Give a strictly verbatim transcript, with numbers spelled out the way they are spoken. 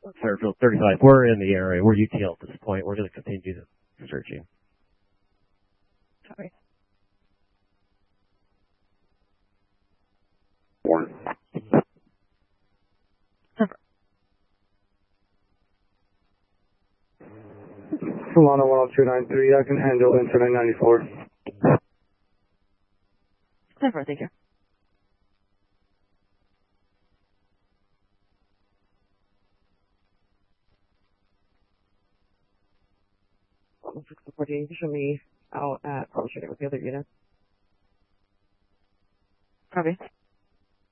Fairfield thirty-five. We're in the area. We're U T L at this point. We're going to continue searching. Sorry. Warren. Solana one oh two nine three, I can handle Internet ninety-four. Never, thank you. six show me out at troubleshooting with the other unit. Copy.